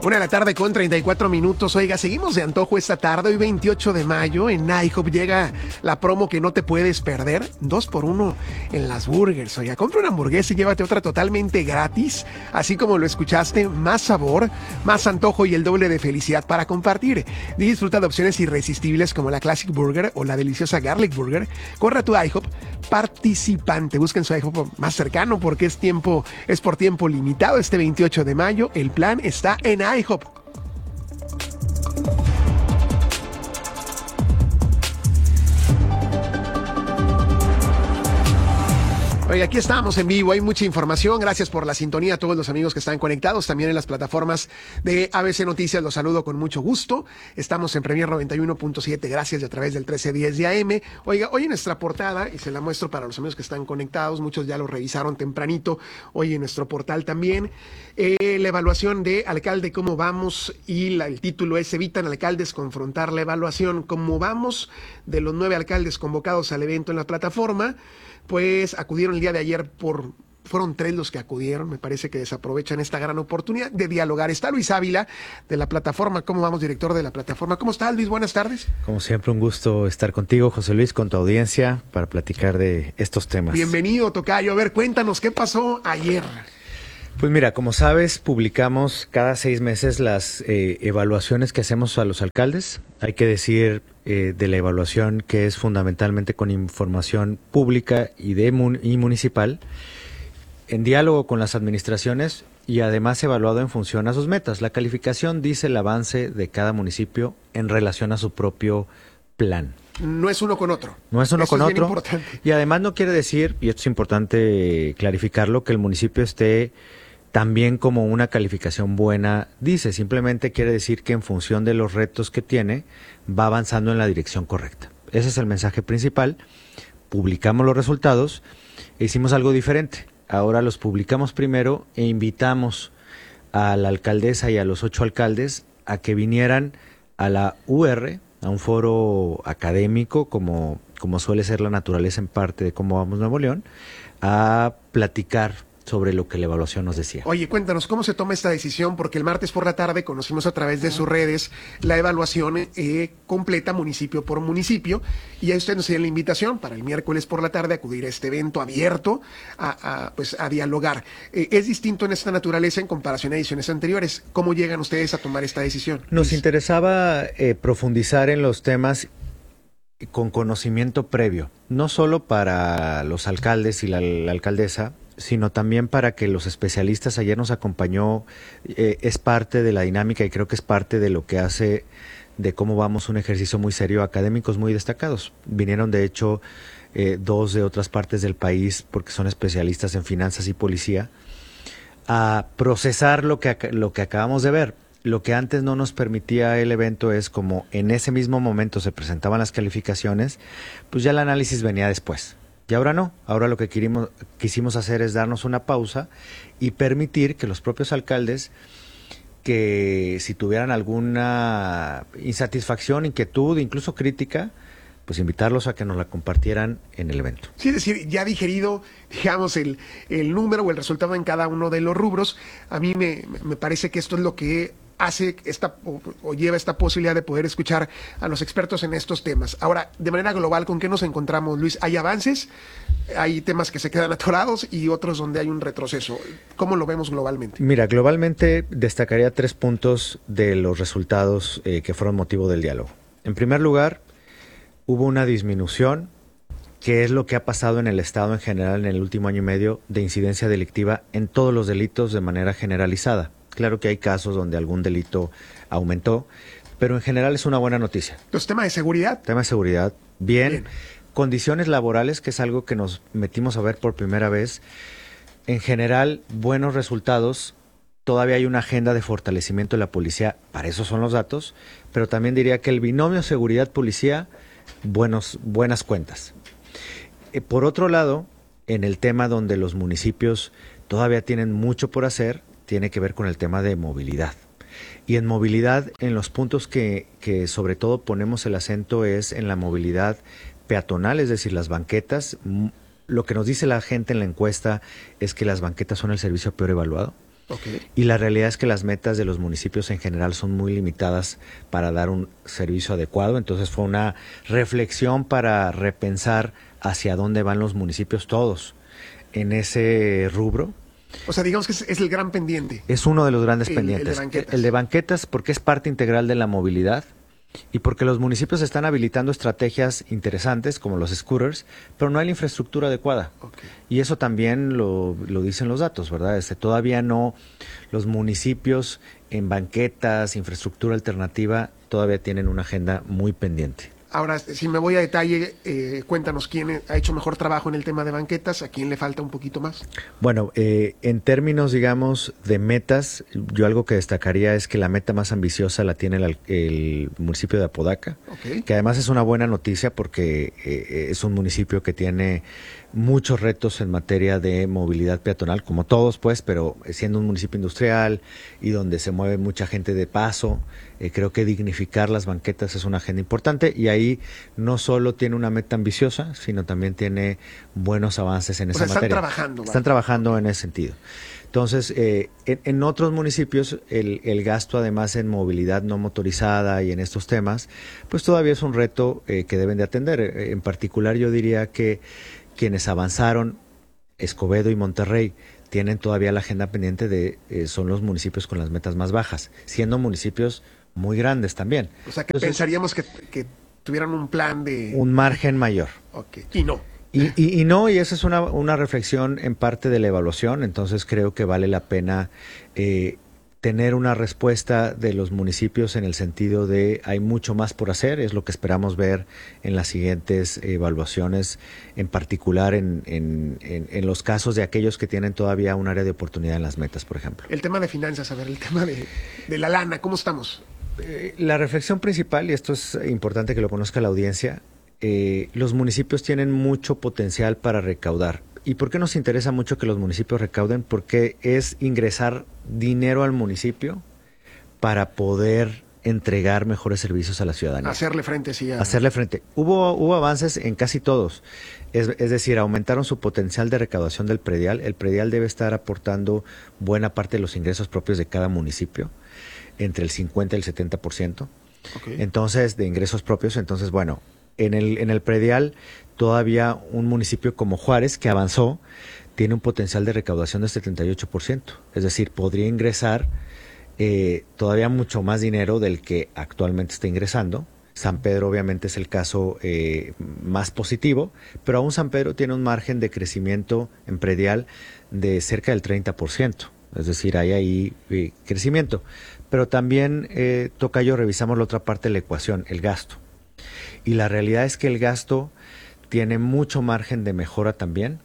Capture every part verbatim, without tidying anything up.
Una de la tarde con treinta y cuatro minutos. Oiga, seguimos de antojo esta tarde. Hoy veintiocho de mayo en IHOP llega la promo que no te puedes perder. Dos por uno en las burgers. Oiga, compra una hamburguesa y llévate otra totalmente gratis. Así como lo escuchaste, más sabor, más antojo y el doble de felicidad para compartir. Disfruta de opciones irresistibles como la Classic Burger o la deliciosa Garlic Burger. Corre a tu IHOP participante. Busquen su IHOP más cercano porque es tiempo, es por tiempo limitado este veintiocho de mayo. El plan está en IHOP. Oye, aquí estamos en vivo, hay mucha información. Gracias por la sintonía a todos los amigos que están conectados, también en las plataformas de A B C Noticias. Los saludo con mucho gusto. Estamos en Premier noventa y uno punto siete, gracias, y a través del trece diez de A M. Oiga, hoy en nuestra portada, y se la muestro para los amigos que están conectados, muchos ya lo revisaron tempranito, hoy en nuestro portal también, eh, la evaluación de alcalde, cómo vamos, y la, el título es Evitan alcaldes confrontar la evaluación. Cómo vamos de los nueve alcaldes convocados al evento en la plataforma, pues acudieron el día de ayer por... Fueron tres los que acudieron, me parece que desaprovechan esta gran oportunidad de dialogar. Está Luis Ávila, de la plataforma. ¿Cómo vamos, director de la plataforma? ¿Cómo estás, Luis? Buenas tardes. Como siempre, un gusto estar contigo, José Luis, con tu audiencia, para platicar de estos temas. Bienvenido, tocayo. A ver, cuéntanos, ¿qué pasó ayer? Pues mira, como sabes, publicamos cada seis meses las eh, evaluaciones que hacemos a los alcaldes. Hay que decir eh, de la evaluación que es fundamentalmente con información pública y, de mun y municipal, en diálogo con las administraciones y además evaluado en función a sus metas. La calificación dice el avance de cada municipio en relación a su propio plan. No es uno con otro. No es uno Eso con es bien otro. importante. Y además no quiere decir, y esto es importante clarificarlo, que el municipio esté también como una calificación buena dice. Simplemente quiere decir que en función de los retos que tiene, va avanzando en la dirección correcta. Ese es el mensaje principal. Publicamos los resultados e hicimos algo diferente. Ahora los publicamos primero e invitamos a la alcaldesa y a los ocho alcaldes a que vinieran a la U R, a un foro académico, como, como suele ser la naturaleza en parte de Cómo Vamos Nuevo León, a platicar sobre lo que la evaluación nos decía. Oye, cuéntanos, ¿cómo se toma esta decisión? Porque el martes por la tarde conocimos a través de sus redes la evaluación eh, completa municipio por municipio, y ahí ustedes nos dieron la invitación para el miércoles por la tarde acudir a este evento abierto a, a, pues, a dialogar. Eh, ¿Es distinto en esta naturaleza en comparación a ediciones anteriores? ¿Cómo llegan ustedes a tomar esta decisión? Nos interesaba eh, profundizar en los temas con conocimiento previo, no solo para los alcaldes y la, la alcaldesa, sino también para que los especialistas. Ayer nos acompañó, eh, es parte de la dinámica y creo que es parte de lo que hace de Cómo Vamos un ejercicio muy serio, académicos muy destacados. Vinieron de hecho eh, dos de otras partes del país porque son especialistas en finanzas y policía, a procesar lo que, lo que acabamos de ver. Lo que antes no nos permitía el evento es, como en ese mismo momento se presentaban las calificaciones, pues ya el análisis venía después. Y ahora no, ahora lo que quisimos, quisimos hacer es darnos una pausa y permitir que los propios alcaldes, que si tuvieran alguna insatisfacción, inquietud, incluso crítica, pues invitarlos a que nos la compartieran en el evento. Sí, es decir, ya digerido, digamos, el, el número o el resultado en cada uno de los rubros. A mí me, me parece que esto es lo que hace esta o, o lleva esta posibilidad de poder escuchar a los expertos en estos temas. Ahora, de manera global, ¿con qué nos encontramos, Luis? ¿Hay avances? ¿Hay temas que se quedan atorados y otros donde hay un retroceso? ¿Cómo lo vemos globalmente? Mira, globalmente destacaría tres puntos de los resultados eh, que fueron motivo del diálogo. En primer lugar, hubo una disminución, que es lo que ha pasado en el Estado en general en el último año y medio, de incidencia delictiva en todos los delitos de manera generalizada. Claro que hay casos donde algún delito aumentó, pero en general es una buena noticia. Entonces, tema de seguridad. Tema de seguridad, bien. bien. Condiciones laborales, que es algo que nos metimos a ver por primera vez. En general, buenos resultados. Todavía hay una agenda de fortalecimiento de la policía, para eso son los datos, pero también diría que el binomio seguridad-policía, buenos, buenas cuentas. Eh, por otro lado, en el tema donde los municipios todavía tienen mucho por hacer, tiene que ver con el tema de movilidad. Y en movilidad, en los puntos que, que sobre todo ponemos el acento es en la movilidad peatonal, es decir, las banquetas. Lo que nos dice la gente en la encuesta es que las banquetas son el servicio peor evaluado. Okay. Y la realidad es que las metas de los municipios en general son muy limitadas para dar un servicio adecuado. Entonces fue una reflexión para repensar hacia dónde van los municipios todos en ese rubro. O sea, digamos que es, es el gran pendiente. Es uno de los grandes el, pendientes. El de banquetas. El de banquetas porque es parte integral de la movilidad. Y porque los municipios están habilitando estrategias interesantes como los scooters, pero no hay la infraestructura adecuada. Okay. Y eso también lo, lo dicen los datos, ¿verdad? Este, todavía no, los municipios en banquetas, infraestructura alternativa, todavía tienen una agenda muy pendiente. Ahora, si me voy a detalle, eh, cuéntanos quién ha hecho mejor trabajo en el tema de banquetas, a quién le falta un poquito más. Bueno, eh, en términos, digamos, de metas, yo algo que destacaría es que la meta más ambiciosa la tiene el, el municipio de Apodaca, okay. que además es una buena noticia porque eh, es un municipio que tiene muchos retos en materia de movilidad peatonal, como todos, pues, pero siendo un municipio industrial y donde se mueve mucha gente de paso, eh, creo que dignificar las banquetas es una agenda importante y ahí no solo tiene una meta ambiciosa, sino también tiene buenos avances en o esa sea, están materia. Trabajando, están trabajando okay. en ese sentido. Entonces, eh, en, en otros municipios, el, el gasto además en movilidad no motorizada y en estos temas, pues todavía es un reto eh, que deben de atender. En particular, yo diría que quienes avanzaron, Escobedo y Monterrey, tienen todavía la agenda pendiente de, eh, son los municipios con las metas más bajas, siendo municipios muy grandes también. O sea, que Entonces, pensaríamos que, que tuvieran un plan de... Un margen mayor. Ok, y no. Y, y, y no, y esa es una, una reflexión en parte de la evaluación, entonces creo que vale la pena eh, tener una respuesta de los municipios en el sentido de hay mucho más por hacer, es lo que esperamos ver en las siguientes evaluaciones, en particular en, en, en, en los casos de aquellos que tienen todavía un área de oportunidad en las metas, por ejemplo. El tema de finanzas, a ver, el tema de, de la lana, ¿cómo estamos? Eh, la reflexión principal, y esto es importante que lo conozca la audiencia, eh, los municipios tienen mucho potencial para recaudar. ¿Y por qué nos interesa mucho que los municipios recauden? Porque es ingresar dinero al municipio para poder entregar mejores servicios a la ciudadanía. Hacerle frente, sí. A... Hacerle frente. Hubo, hubo avances en casi todos. Es, es decir, aumentaron su potencial de recaudación del predial. El predial debe estar aportando buena parte de los ingresos propios de cada municipio, entre el cincuenta y el setenta por ciento. Okay. Entonces, de ingresos propios. Entonces, bueno, en el, en el predial todavía un municipio como Juárez, que avanzó, tiene un potencial de recaudación del setenta y ocho por ciento. Es decir, podría ingresar eh, todavía mucho más dinero del que actualmente está ingresando. San Pedro obviamente es el caso eh, más positivo, pero aún San Pedro tiene un margen de crecimiento en predial de cerca del treinta por ciento. Es decir, hay ahí eh, crecimiento. Pero también, eh, Tocayo, revisamos la otra parte de la ecuación, el gasto. Y la realidad es que el gasto tiene mucho margen de mejora también.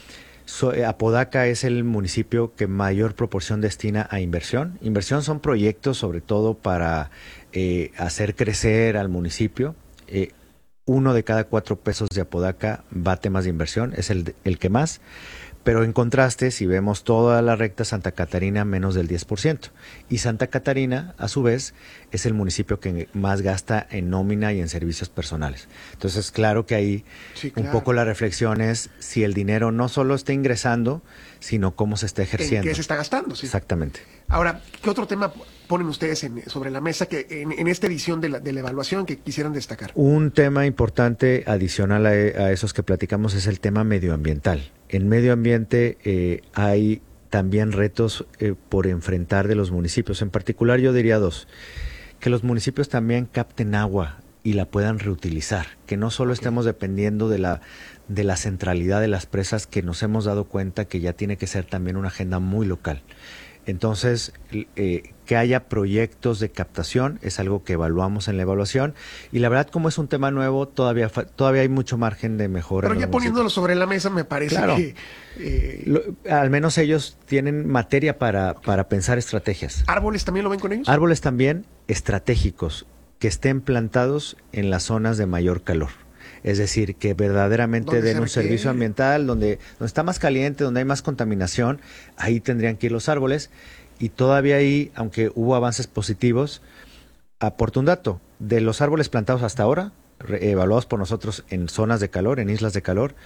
So, Apodaca es el municipio que mayor proporción destina a inversión. Inversión son proyectos sobre todo para eh, hacer crecer al municipio. Eh, uno de cada cuatro pesos de Apodaca va a temas de inversión, es el, el que más. Pero en contraste, si vemos toda la recta, Santa Catarina menos del diez por ciento. Y Santa Catarina, a su vez, es el municipio que más gasta en nómina y en servicios personales. Entonces, claro que ahí sí, claro. un poco la reflexión es si el dinero no solo está ingresando, sino cómo se está ejerciendo. ¿En qué se está gastando? Sí. Exactamente. Ahora, ¿qué otro tema ponen ustedes en, sobre la mesa que en, en esta edición de la, de la evaluación que quisieran destacar? Un tema importante adicional a, a esos que platicamos es el tema medioambiental. En medio ambiente eh, hay también retos eh, por enfrentar de los municipios. En particular yo diría dos, que los municipios también capten agua y la puedan reutilizar, que no solo okay. estemos dependiendo de la, de la centralidad de las presas, que nos hemos dado cuenta que ya tiene que ser también una agenda muy local. Entonces, eh, que haya proyectos de captación es algo que evaluamos en la evaluación y la verdad, como es un tema nuevo, todavía todavía hay mucho margen de mejora. Pero ya poniéndolo sobre la mesa me parece claro. que... Eh, lo, al menos ellos tienen materia para, okay. para pensar estrategias. ¿Árboles también lo ven con ellos? Árboles también estratégicos, que estén plantados en las zonas de mayor calor. Es decir, que verdaderamente den un servicio ambiental, donde, donde está más caliente, donde hay más contaminación, ahí tendrían que ir los árboles. Y todavía ahí, aunque hubo avances positivos, aporto un dato, de los árboles plantados hasta ahora, re, evaluados por nosotros en zonas de calor, en islas de calor,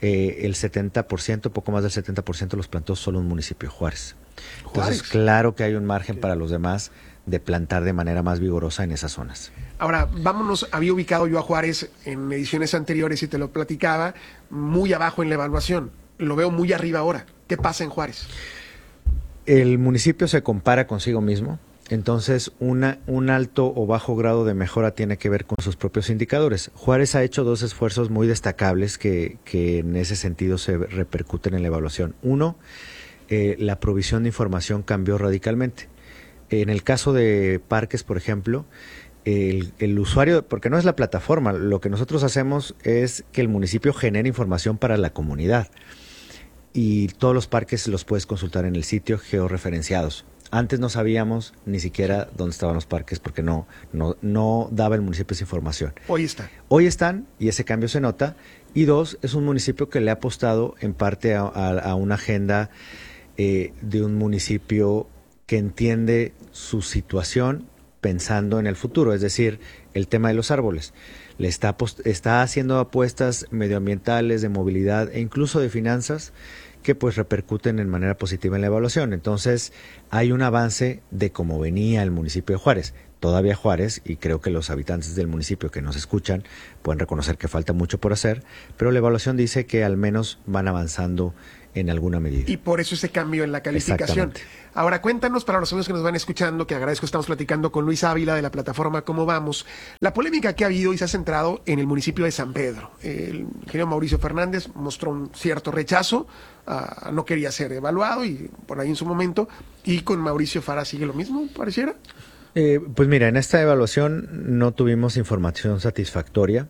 eh, el setenta por ciento, poco más del setenta por ciento los plantó solo un municipio, Juárez. Entonces, Juárez. claro que hay un margen para los demás de plantar de manera más vigorosa en esas zonas. Ahora, vámonos, había ubicado yo a Juárez en ediciones anteriores y te lo platicaba, muy abajo en la evaluación. Lo veo muy arriba ahora. ¿Qué pasa en Juárez? El municipio se compara consigo mismo, entonces una, un alto o bajo grado de mejora tiene que ver con sus propios indicadores. Juárez ha hecho dos esfuerzos muy destacables que, que en ese sentido se repercuten en la evaluación. Uno, eh, la provisión de información cambió radicalmente. En el caso de parques, por ejemplo, el, el usuario, porque no es la plataforma, lo que nosotros hacemos es que el municipio genere información para la comunidad. Y todos los parques los puedes consultar en el sitio georreferenciados. Antes no sabíamos ni siquiera dónde estaban los parques porque no, no, no daba el municipio esa información. Hoy está. Hoy están y ese cambio se nota. Y dos, es un municipio que le ha apostado en parte a, a, a una agenda eh, de un municipio que entiende su situación pensando en el futuro, es decir, el tema de los árboles. Le está, está haciendo apuestas medioambientales, de movilidad e incluso de finanzas que pues repercuten en manera positiva en la evaluación. Entonces hay un avance de cómo venía el municipio de Juárez. Todavía Juárez, y creo que los habitantes del municipio que nos escuchan pueden reconocer que falta mucho por hacer, pero la evaluación dice que al menos van avanzando en alguna medida. Y por eso ese cambio en la calificación. Ahora cuéntanos, para los amigos que nos van escuchando, que agradezco, estamos platicando con Luis Ávila de la plataforma Cómo Vamos, la polémica que ha habido y se ha centrado en el municipio de San Pedro. El ingeniero Mauricio Fernández mostró un cierto rechazo, uh, no quería ser evaluado y por ahí en su momento, y con Mauricio Fara sigue lo mismo, pareciera. Eh, pues mira, en esta evaluación no tuvimos información satisfactoria.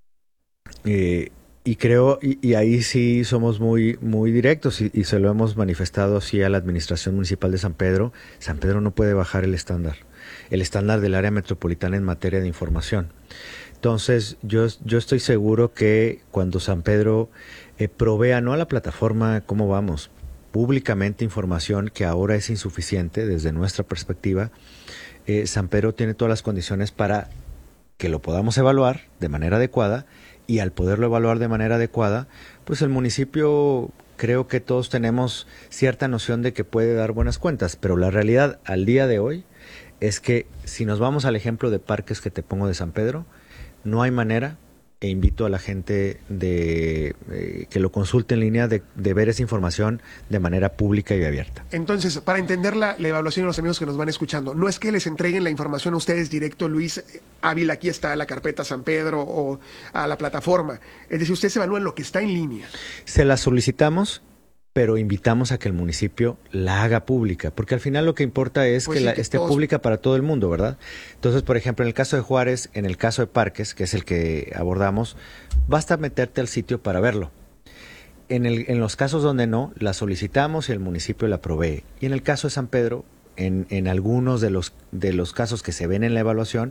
Eh, Y creo, y, y ahí sí somos muy, muy directos y, y se lo hemos manifestado así a la Administración Municipal de San Pedro. San Pedro no puede bajar el estándar, el estándar del área metropolitana en materia de información. Entonces, yo, yo estoy seguro que cuando San Pedro eh, provea, no a la plataforma Cómo Vamos, públicamente información que ahora es insuficiente desde nuestra perspectiva, eh, San Pedro tiene todas las condiciones para que lo podamos evaluar de manera adecuada. Y al poderlo evaluar de manera adecuada, pues el municipio, creo que todos tenemos cierta noción de que puede dar buenas cuentas, pero la realidad al día de hoy es que si nos vamos al ejemplo de parques que te pongo de San Pedro, no hay manera, e invito a la gente de eh, que lo consulte en línea, de, de ver esa información de manera pública y abierta. Entonces, para entender la, la evaluación de los amigos que nos van escuchando, no es que les entreguen la información a ustedes directo, Luis Ávila, aquí está la carpeta San Pedro o a la plataforma. Es decir, ustedes evalúan lo que está en línea. Se la solicitamos, pero invitamos a que el municipio la haga pública, porque al final lo que importa es pues que, sí, la, que esté todos... pública para todo el mundo, ¿verdad? Entonces, por ejemplo, en el caso de Juárez, en el caso de parques, que es el que abordamos, basta meterte al sitio para verlo. En, el, en los casos donde no, la solicitamos y el municipio la provee. Y en el caso de San Pedro, en, en algunos de los, de los casos que se ven en la evaluación,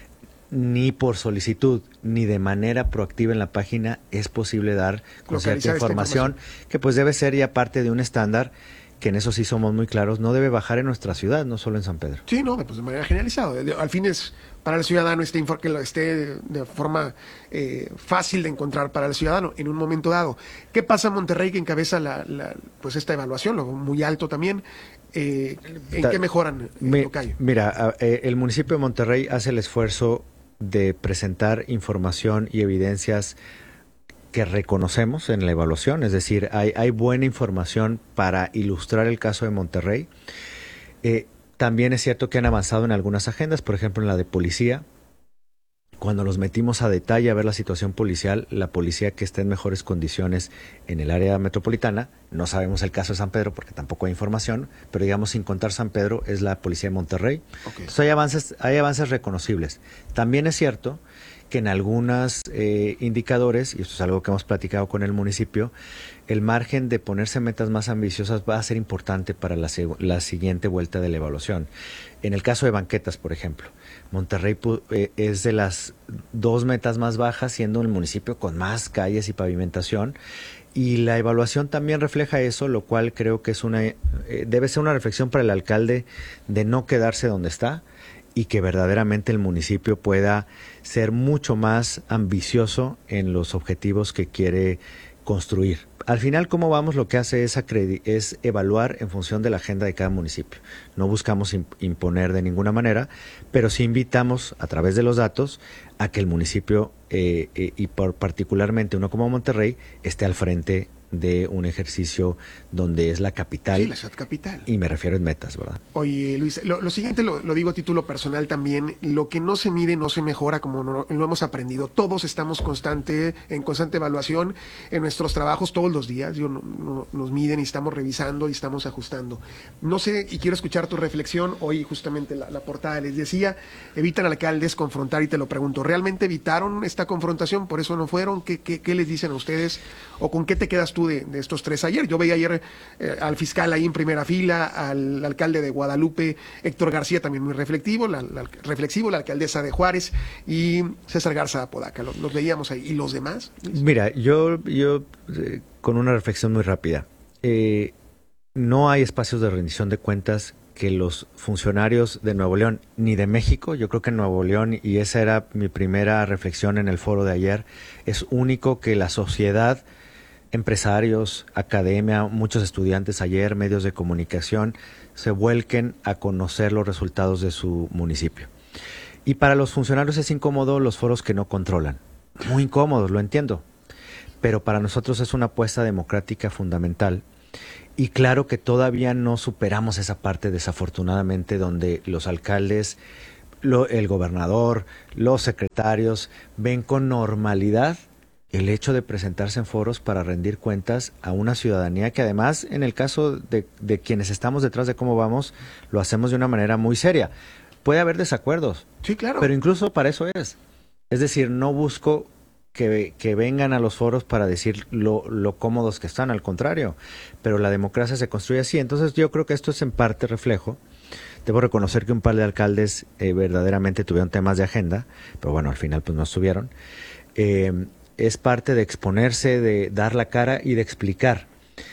ni por solicitud, ni de manera proactiva en la página es posible dar con cierta información, información que pues debe ser ya parte de un estándar que en eso sí somos muy claros, no debe bajar en nuestra ciudad, no solo en San Pedro. Sí, no, pues de manera generalizada. Al fin es para el ciudadano este que lo esté de forma eh, fácil de encontrar para el ciudadano en un momento dado. ¿Qué pasa en Monterrey, que encabeza la, la, pues esta evaluación, lo muy alto también? Eh, ¿En Ta qué mejoran, mi, Tocayo? Mira, eh, el municipio de Monterrey hace el esfuerzo de presentar información y evidencias que reconocemos en la evaluación, es decir, hay, hay buena información para ilustrar el caso de Monterrey. Eh, también es cierto que han avanzado en algunas agendas, por ejemplo en la de policía. Cuando nos metimos a detalle a ver la situación policial, la policía que está en mejores condiciones en el área metropolitana, no sabemos el caso de San Pedro porque tampoco hay información, pero digamos sin contar San Pedro es la policía de Monterrey. Okay. Entonces hay avances, hay avances reconocibles. También es cierto que en algunos eh, indicadores, y esto es algo que hemos platicado con el municipio, el margen de ponerse metas más ambiciosas va a ser importante para la, la siguiente vuelta de la evaluación. En el caso de banquetas, por ejemplo, Monterrey eh, es de las dos metas más bajas, siendo el municipio con más calles y pavimentación, y la evaluación también refleja eso, lo cual creo que es una eh, debe ser una reflexión para el alcalde de no quedarse donde está, y que verdaderamente el municipio pueda ser mucho más ambicioso en los objetivos que quiere construir. Al final, ¿cómo vamos? Lo que hace es, acredi- es evaluar en función de la agenda de cada municipio. No buscamos imp- imponer de ninguna manera, pero sí invitamos a través de los datos a que el municipio, eh, eh, y por particularmente uno como Monterrey, esté al frente de un ejercicio donde es la capital. Sí, la ciudad capital. Y me refiero en metas, ¿verdad? Oye, Luis, lo, lo siguiente lo, lo digo a título personal también, lo que no se mide no se mejora, como no, lo hemos aprendido. Todos estamos constante, en constante evaluación en nuestros trabajos todos los días. Yo, no, no, nos miden y estamos revisando y estamos ajustando. No sé, y quiero escuchar tu reflexión. Hoy justamente la, la portada les decía, evitan alcaldes confrontar, y te lo pregunto, ¿realmente evitaron esta confrontación? ¿Por eso no fueron? ¿Qué, qué, qué les dicen a ustedes? ¿O con qué te quedas tú de, de estos tres ayer? Yo veía ayer eh, al fiscal ahí en primera fila, al alcalde de Guadalupe, Héctor García, también muy reflexivo, la, la, reflexivo, la alcaldesa de Juárez, y César Garza Apodaca. Los, los veíamos ahí. ¿Y los demás? Mira, yo, yo eh, con una reflexión muy rápida. Eh, no hay espacios de rendición de cuentas que los funcionarios de Nuevo León, ni de México. Yo creo que en Nuevo León, y esa era mi primera reflexión en el foro de ayer, es único que la sociedad, empresarios, academia, muchos estudiantes ayer, medios de comunicación, se vuelquen a conocer los resultados de su municipio. Y para los funcionarios es incómodo los foros que no controlan. Muy incómodos, lo entiendo. Pero para nosotros es una apuesta democrática fundamental. Y claro que todavía no superamos esa parte, desafortunadamente, donde los alcaldes, lo, el gobernador, los secretarios ven con normalidad el hecho de presentarse en foros para rendir cuentas a una ciudadanía que además, en el caso de, de quienes estamos detrás de cómo vamos, lo hacemos de una manera muy seria. Puede haber desacuerdos, sí, claro, pero incluso para eso es. Es decir, no busco que, que vengan a los foros para decir lo, lo cómodos que están, al contrario, pero la democracia se construye así. Entonces yo creo que esto es en parte reflejo. Debo reconocer que un par de alcaldes eh, verdaderamente tuvieron temas de agenda, pero bueno, al final pues no estuvieron. Eh, es parte de exponerse, de dar la cara y de explicar.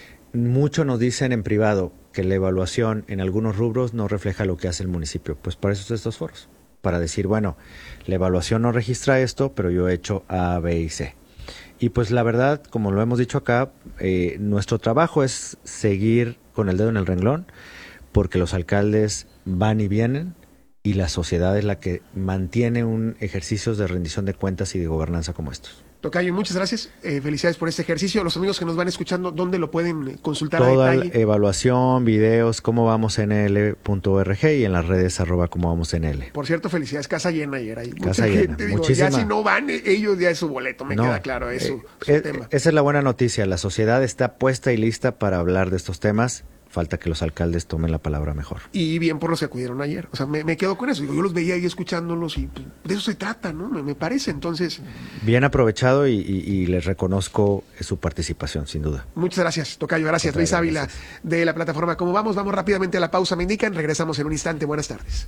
Mucho nos dicen en privado que la evaluación en algunos rubros no refleja lo que hace el municipio. Pues para eso son estos foros, para decir, bueno, la evaluación no registra esto, pero yo he hecho A, B y C. Y pues la verdad, como lo hemos dicho acá, eh, nuestro trabajo es seguir con el dedo en el renglón, porque los alcaldes van y vienen, y la sociedad es la que mantiene un ejercicio de rendición de cuentas y de gobernanza como estos. Tocayo, muchas gracias. Eh, felicidades por este ejercicio. Los amigos que nos van escuchando, ¿dónde lo pueden consultar? Toda a detalle? La evaluación, videos, cómo vamos N L punto org y en las redes arroba cómo vamos N L. Por cierto, felicidades, casa llena ayer. Hay casa mucha llena, gente, digo, muchísima. Ya si no van ellos, ya es su boleto, me no, queda claro, es su, eh, su eh, tema. Esa es la buena noticia. La sociedad está puesta y lista para hablar de estos temas. Falta que los alcaldes tomen la palabra mejor. Y bien por los que acudieron ayer. O sea, me, me quedo con eso. Digo, yo los veía ahí escuchándolos y pues, de eso se trata, ¿no? Me, me parece, entonces... Bien aprovechado y, y, y les reconozco su participación, sin duda. Muchas gracias, Tocayo. Gracias, Tocayo, Luis Ávila, gracias. de la plataforma Como Vamos. Vamos rápidamente a la pausa, me indican. Regresamos en un instante. Buenas tardes.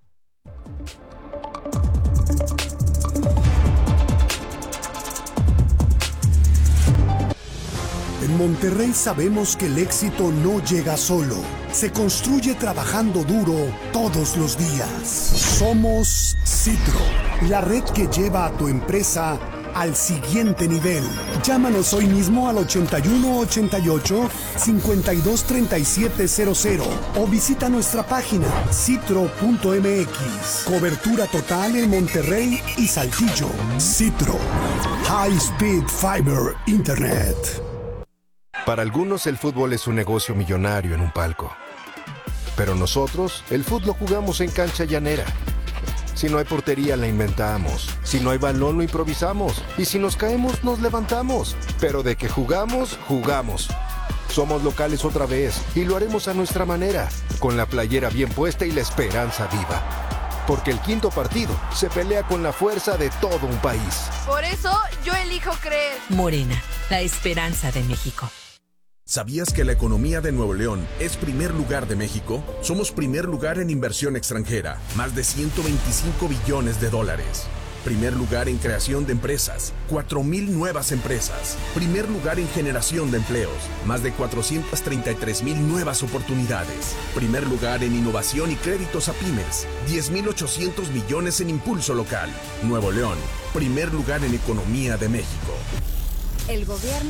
En Monterrey sabemos que el éxito no llega solo, se construye trabajando duro todos los días. Somos Citro, la red que lleva a tu empresa al siguiente nivel. Llámanos hoy mismo al ochenta y uno ochenta y ocho, cincuenta y dos treinta y siete cero cero o visita nuestra página citro punto m x. Cobertura total en Monterrey y Saltillo. Citro, High Speed Fiber Internet. Para algunos el fútbol es un negocio millonario en un palco. Pero nosotros, el fútbol lo jugamos en cancha llanera. Si no hay portería, la inventamos. Si no hay balón, lo improvisamos. Y si nos caemos, nos levantamos. Pero de que jugamos, jugamos. Somos locales otra vez y lo haremos a nuestra manera, con la playera bien puesta y la esperanza viva. Porque el quinto partido se pelea con la fuerza de todo un país. Por eso yo elijo creer. Morena, la esperanza de México. ¿Sabías que la economía de Nuevo León es primer lugar de México? Somos primer lugar en inversión extranjera, más de ciento veinticinco billones de dólares. Primer lugar en creación de empresas, cuatro mil nuevas empresas. Primer lugar en generación de empleos, más de cuatrocientas treinta y tres mil nuevas oportunidades. Primer lugar en innovación y créditos a pymes, diez mil ochocientos millones en impulso local. Nuevo León, primer lugar en economía de México. El gobierno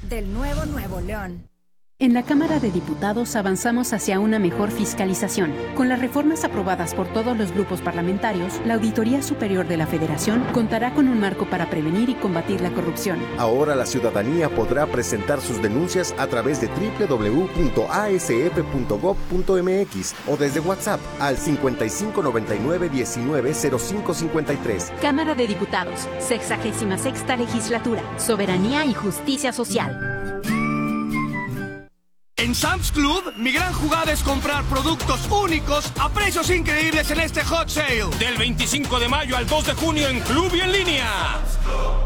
del nuevo Nuevo León. En la Cámara de Diputados avanzamos hacia una mejor fiscalización. Con las reformas aprobadas por todos los grupos parlamentarios, la Auditoría Superior de la Federación contará con un marco para prevenir y combatir la corrupción. Ahora la ciudadanía podrá presentar sus denuncias a través de doble u doble u doble u punto a s f punto gob punto m x o desde WhatsApp al cincuenta y cinco noventa y nueve diecinueve cero cinco cincuenta y tres. Cámara de Diputados, sexagésima sexta legislatura, soberanía y justicia social. En Sam's Club, mi gran jugada es comprar productos únicos a precios increíbles en este Hot Sale. Del veinticinco de mayo al dos de junio en Club y en línea.